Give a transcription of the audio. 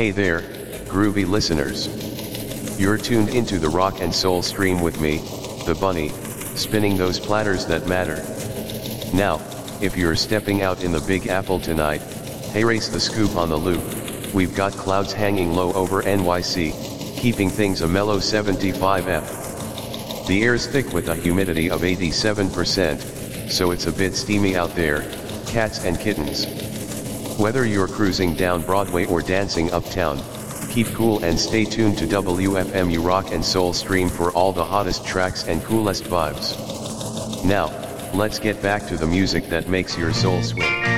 Hey there, groovy listeners. You're tuned into the rock and soul stream with me, the bunny, spinning those platters that matter. Now, if you're stepping out in the Big Apple tonight, hey, race the scoop on the loop. We've got clouds hanging low over NYC, keeping things a mellow 75°F. The air's thick with a humidity of 87%, so it's a bit steamy out there, cats and kittens. Whether you're cruising down Broadway or dancing uptown, keep cool and stay tuned to WFMU Rock and Soul Stream for all the hottest tracks and coolest vibes. Now, let's get back to the music that makes your soul swing.